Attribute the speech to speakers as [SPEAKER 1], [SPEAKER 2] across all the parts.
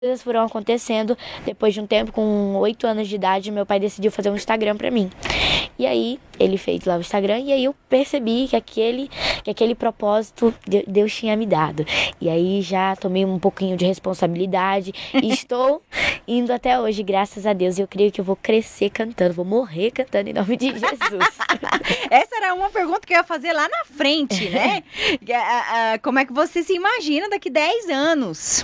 [SPEAKER 1] coisas foram acontecendo. Depois de um tempo, com 8 anos de idade, meu pai decidiu fazer um Instagram pra mim. E aí, ele fez lá o Instagram, e aí eu percebi que aquele propósito Deus tinha me dado. E aí já tomei um pouquinho de responsabilidade e estou indo até hoje, graças a Deus. E eu creio que eu vou crescer cantando, vou morrer cantando em nome de Jesus.
[SPEAKER 2] Essa era uma pergunta que eu ia fazer lá na frente, né? Como é que você se imagina daqui 10 anos?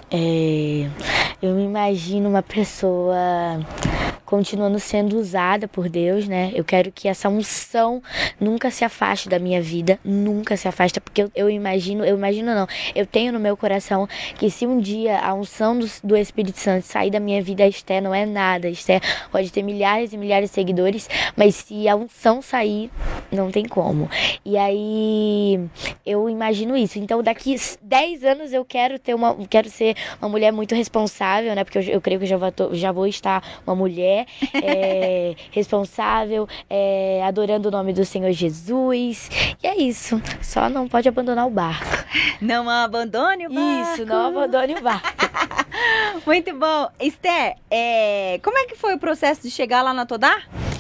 [SPEAKER 1] Eu me imagino uma pessoa continuando sendo usada por Deus, né? Eu quero que essa unção nunca se afaste da minha vida, nunca se afaste, porque eu imagino não, eu tenho no meu coração que se um dia a unção do Espírito Santo sair da minha vida, a Esther não é nada. A Esther pode ter milhares e milhares de seguidores, mas se a unção sair, não tem como. E eu imagino isso. Então daqui 10 anos eu quero ser uma mulher muito responsável, né? Porque eu creio que eu já vou estar uma mulher responsável, adorando o nome do Senhor Jesus. E é isso. Só não pode abandonar o barco.
[SPEAKER 2] Não abandone o barco.
[SPEAKER 1] Isso, não abandone o barco.
[SPEAKER 2] Muito bom. Esther, como é que foi o processo de chegar lá na Todá?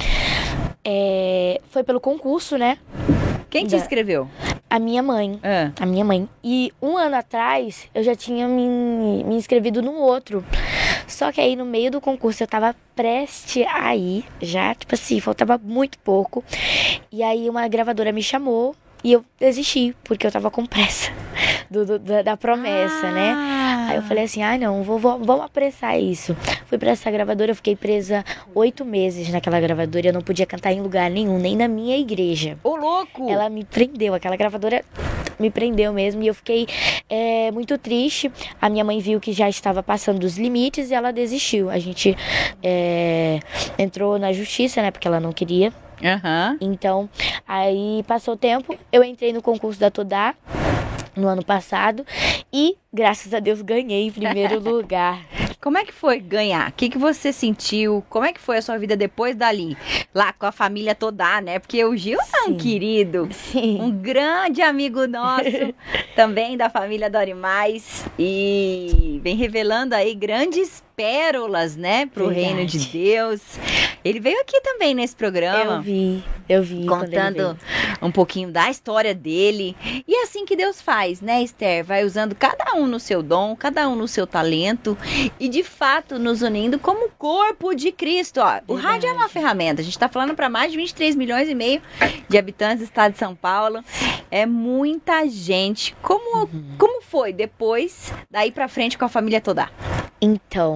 [SPEAKER 1] Foi pelo concurso, né?
[SPEAKER 2] Quem te inscreveu?
[SPEAKER 1] A minha mãe. A minha mãe. E 1 ano atrás, eu já tinha me inscrevido num outro. Só que aí, no meio do concurso, eu tava prestes a ir. Já, tipo assim, faltava muito pouco. E aí, uma gravadora me chamou. E eu desisti, porque eu tava com pressa da promessa, né? Aí eu falei assim, não, vamos apressar isso. Fui pra essa gravadora, eu fiquei presa 8 meses naquela gravadora. Eu não podia cantar em lugar nenhum, nem na minha igreja.
[SPEAKER 2] Ô, louco!
[SPEAKER 1] Ela me prendeu, aquela gravadora me prendeu mesmo. E eu fiquei muito triste. A minha mãe viu que já estava passando dos limites e ela desistiu. A gente entrou na justiça, né? Porque ela não queria. Então, aí passou o tempo, eu entrei no concurso da Todá no ano passado e, graças a Deus, ganhei em primeiro lugar.
[SPEAKER 2] Como é que foi ganhar? O que você sentiu? Como é que foi a sua vida depois dali? Lá com a família Todá, né? Porque o Gil é um querido, um grande amigo nosso, também da família Dore Mais, e vem revelando aí grandes pérolas, né? Pro reino de Deus. Ele veio aqui também nesse programa.
[SPEAKER 1] Eu vi.
[SPEAKER 2] Contando um pouquinho da história dele. E é assim que Deus faz, né, Esther? Vai usando cada um no seu dom, cada um no seu talento. E de fato nos unindo como corpo de Cristo. Ó, o rádio é uma ferramenta. A gente tá falando para mais de 23 milhões e meio de habitantes do estado de São Paulo. É muita gente. Como foi depois, daí pra frente com a família Todá?
[SPEAKER 1] Então,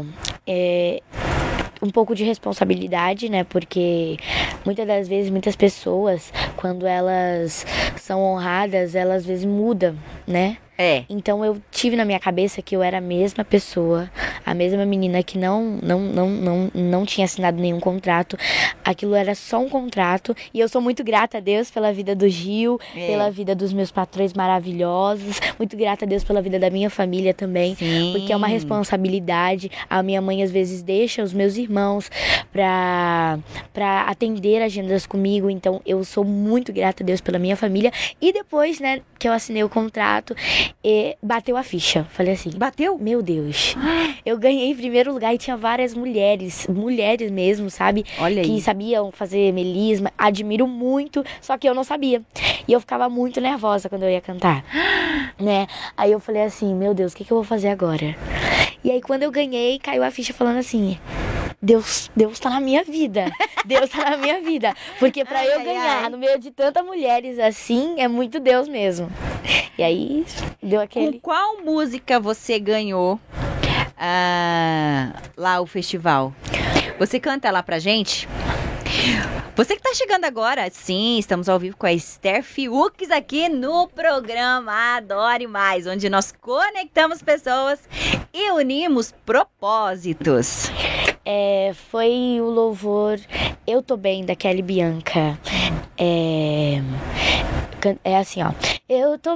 [SPEAKER 1] um pouco de responsabilidade, né? Porque muitas das vezes, muitas pessoas, quando elas são honradas, elas às vezes mudam, né? Então eu tive na minha cabeça que eu era a mesma pessoa, a mesma menina que não tinha assinado nenhum contrato. Aquilo era só um contrato. E eu sou muito grata a Deus pela vida do Gil, pela vida dos meus patrões maravilhosos. Muito grata a Deus pela vida da minha família também. Porque é uma responsabilidade. A minha mãe às vezes deixa os meus irmãos pra atender agendas comigo. Então eu sou muito grata a Deus pela minha família. E depois, né, que eu assinei o contrato, bateu a ficha. Falei assim,
[SPEAKER 2] bateu?
[SPEAKER 1] Meu Deus. Eu ganhei em primeiro lugar e tinha várias mulheres mesmo, sabe?
[SPEAKER 2] Olha aí.
[SPEAKER 1] Que sabiam fazer melisma. Admiro muito, só que eu não sabia. E eu ficava muito nervosa quando eu ia cantar, né? Aí eu falei assim, meu Deus, o que eu vou fazer agora? E aí quando eu ganhei, caiu a ficha falando assim, Deus tá na minha vida. Deus tá na minha vida. Porque pra eu ganhar no meio de tantas mulheres assim, é muito Deus mesmo. E aí, deu aquele...
[SPEAKER 2] Com qual música você ganhou lá o festival? Você canta lá pra gente? Você que tá chegando agora, sim, estamos ao vivo com a Esther Fiuk aqui no programa Adore Mais, onde nós conectamos pessoas e unimos propósitos.
[SPEAKER 1] Foi o louvor Eu Tô Bem, da Kelly Bianca. É assim, ó. Eu tô